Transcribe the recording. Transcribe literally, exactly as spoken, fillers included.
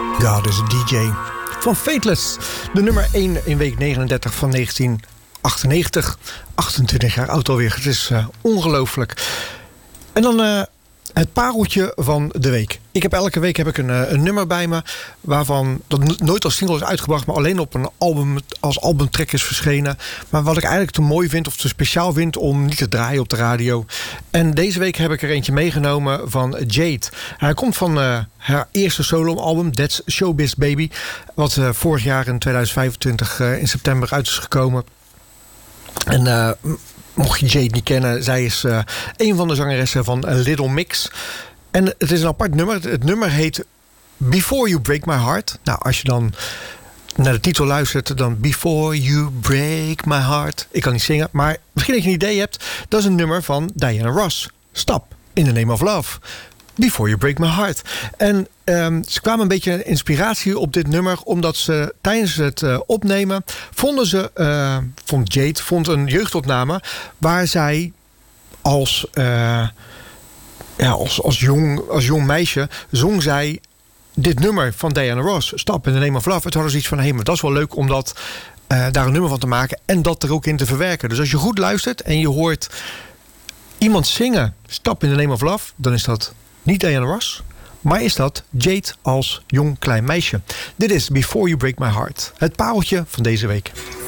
God is a D J van Fateless. De nummer één in week negenendertig van negentien achtennegentig. achtentwintig jaar oud alweer. Het is uh, ongelooflijk. En dan uh, het pareltje van de week. Ik heb elke week heb ik een, uh, een nummer bij me waarvan dat nooit als single is uitgebracht, maar alleen op een album als albumtrack is verschenen. Maar wat ik eigenlijk te mooi vind of te speciaal vind om niet te draaien op de radio. En deze week heb ik er eentje meegenomen van Jade. Hij komt van uh, haar eerste soloalbum That's Showbiz Baby, wat uh, vorig jaar in tweeduizend vijfentwintig uh, in september uit is gekomen. En uh, mocht je Jade niet kennen, zij is uh, een van de zangeressen van Little Mix. En het is een apart nummer. Het nummer heet Before You Break My Heart. Nou, als je dan naar de titel luistert, dan Before You Break My Heart. Ik kan niet zingen, maar misschien dat je een idee hebt. Dat is een nummer van Diana Ross. Stop, in the Name of Love. Before You Break My Heart. En um, ze kwamen een beetje inspiratie op dit nummer, omdat ze tijdens het uh, opnemen vonden ze, uh, vond Jade, vond een jeugdopname waar zij als, uh, ja, als, als, jong, als jong meisje zong zij dit nummer van Diana Ross, Stop in the Name of Love. Het hadden ze iets van, hé, hey, maar dat is wel leuk om dat, uh, daar een nummer van te maken en dat er ook in te verwerken. Dus als je goed luistert en je hoort iemand zingen Stop in the Name of Love, dan is dat niet Diana Ross, maar is dat Jade als jong klein meisje. Dit is Before You Break My Heart. Het pareltje van deze week.